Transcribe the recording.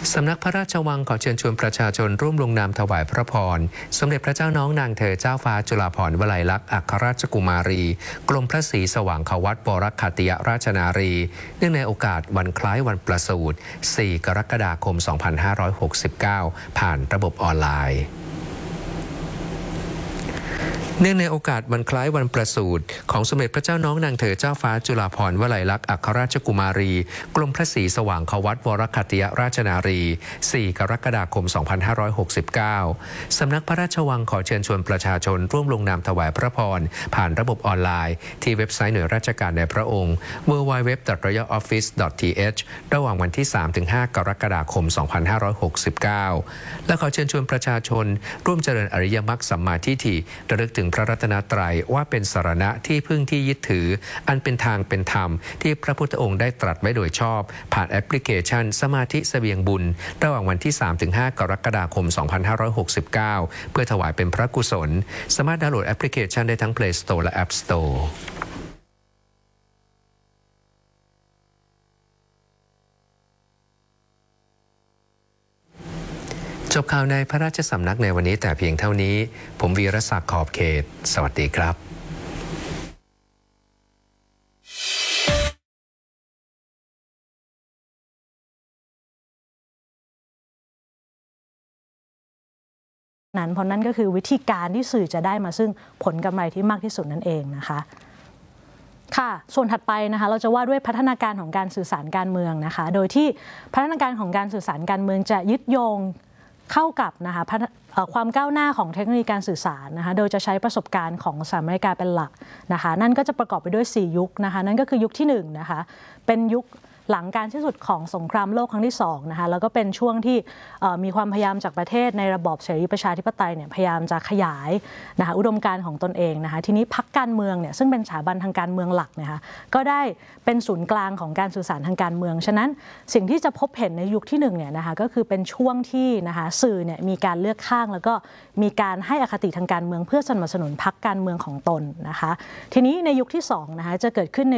สำนักพระราชวังขอเชิญชวนประชาชนร่วมลงนามถวายพระพรสมเด็จพระเจ้าน้องนางเธอเจ้าฟ้าจุฬาภรณ์วลัยลักษณ์อัครราชกุมารีกรมพระศรีสว่างควัตวรคัตติยราชนารีเนื่องในโอกาสวันคล้ายวันประสูติ 4 กรกฎาคม 2569 ผ่านระบบออนไลน์เนื่องในโอกาสวันคล้ายวันประสูติของสมเด็จพระเจ้าน้องนางเธอเจ้าฟ้าจุฬาภรณ์วลัยลักษณ์อัครราชกุมารีกรมพระศรีสว่างควัตวรคัตติยราชนารี 4 กรกฎาคม 2569 สำนักพระราชวังขอเชิญชวนประชาชนร่วมลงนามถวายพระพรผ่านระบบออนไลน์ที่เว็บไซต์หน่วยราชการในพระองค์ www.royaloffice.th ระหว่างวันที่ 3-5 กรกฎาคม 2569 และขอเชิญชวนประชาชนร่วมเจริญอริยมรรคสัมมาทิฏฐิระลึกถึงพระรัตนตรัยว่าเป็นสรณะที่พึ่งที่ยึดถืออันเป็นทางเป็นธรรมที่พระพุทธองค์ได้ตรัสไว้โดยชอบผ่านแอปพลิเคชันสมาธิเสบียงบุญระหว่างวันที่ 3-5 กรกฎาคม 2569 เพื่อถวายเป็นพระกุศลสามารถดาวน์โหลดแอปพลิเคชันได้ทั้ง Play Store และ App Storeจบข่าวในพระราชสำนักในวันนี้แต่เพียงเท่านี้ผมวีรศักดิ์ขอบเขตสวัสดีครับเพราะนั่นก็คือวิธีการที่สื่อจะได้มาซึ่งผลกำไรที่มากที่สุดนั่นเองนะคะค่ะส่วนถัดไปนะคะเราจะว่าด้วยพัฒนาการของการสื่อสารการเมืองนะคะโดยที่พัฒนาการของการสื่อสารการเมืองจะยึดโยงเข้ากับนะคะความก้าวหน้าของเทคโนโลยีการสื่อสารนะคะโดยจะใช้ประสบการณ์ของสหรัฐอเมริกาเป็นหลักนะคะนั่นก็จะประกอบไปด้วย4ยุคนะคะนั่นก็คือยุคที่1นะคะเป็นยุคหลังการสิ้นสุดของสงครามโลกครั้งที่2นะคะแล้วก็เป็นช่วงที่มีความพยายามจากประเทศในระบอบเสรีประชาธิปไตยเนี่ยพยายามจะขยายนะคะอุดมการณ์ของตนเองนะคะทีนี้พรรคการเมืองเนี่ยซึ่งเป็นสถาบันทางการเมืองหลักนะคะก็ได้เป็นศูนย์กลางของการสื่อสารทางการเมืองฉะนั้นสิ่งที่จะพบเห็นในยุคที่1เนี่ยนะคะก็คือเป็นช่วงที่นะคะสื่อเนี่ยมีการเลือกข้างแล้วก็มีการให้อคติทางการเมืองเพื่อสนับสนุนพรรคการเมืองของตนนะคะทีนี้ในยุคที่2นะคะจะเกิดขึ้นใน